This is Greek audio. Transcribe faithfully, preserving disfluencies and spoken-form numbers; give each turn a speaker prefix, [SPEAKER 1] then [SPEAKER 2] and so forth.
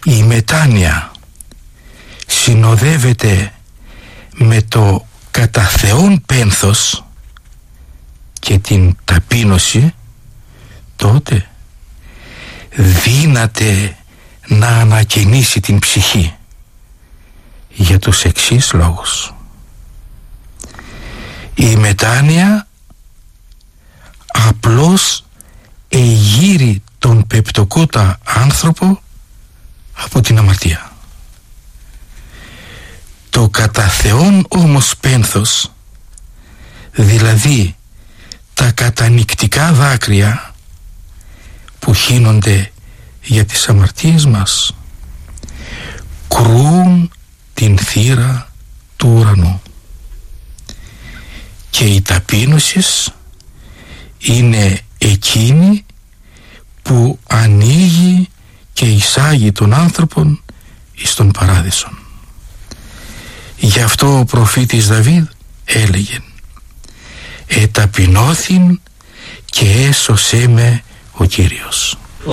[SPEAKER 1] Η μετάνοια συνοδεύεται με το κατά Θεόν πένθος και την ταπείνωση, τότε δύναται να ανακαινήσει την ψυχή για τους εξής λόγους. Η μετάνοια απλώς εγείρει τον πεπτοκότα άνθρωπο από την αμαρτία. Το κατά Θεόν όμως πένθος, δηλαδή τα κατανυκτικά δάκρυα που χύνονται για τις αμαρτίες μας, κρούν την θύρα του ουρανού. Και η ταπείνωση είναι εκείνη που ανοίγει και εισάγει τον άνθρωπον εις τον παράδεισον. Γι' αυτό ο προφήτης Δαβίδ έλεγε: «Εταπεινώθην και έσωσέ με ο Κύριος».